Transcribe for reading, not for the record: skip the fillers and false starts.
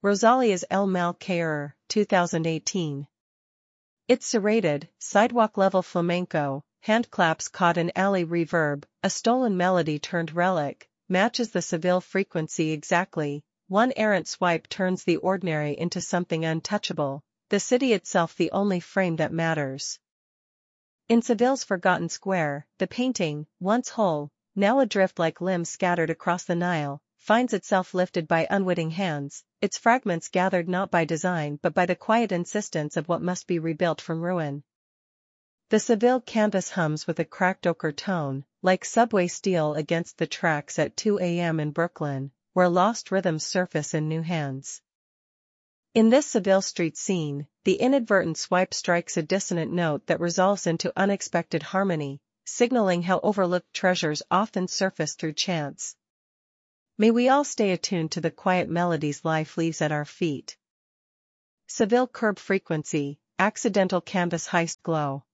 Rosalia's El Mal Caer, 2018. It's serrated, sidewalk-level flamenco, handclaps caught in alley reverb, a stolen melody turned relic, matches the Seville frequency exactly. One errant swipe turns the ordinary into something untouchable, the city itself the only frame that matters. In Seville's forgotten square, the painting, once whole, now adrift like limbs scattered across the Nile, finds itself lifted by unwitting hands, its fragments gathered not by design but by the quiet insistence of what must be rebuilt from ruin. The Seville canvas hums with a cracked ochre tone, like subway steel against the tracks at 2 a.m. in Brooklyn, where lost rhythms surface in new hands. In this Seville street scene, the inadvertent swipe strikes a dissonant note that resolves into unexpected harmony, signaling how overlooked treasures often surface through chance. May we all stay attuned to the quiet melodies life leaves at our feet. Seville curb frequency, accidental canvas heist glow.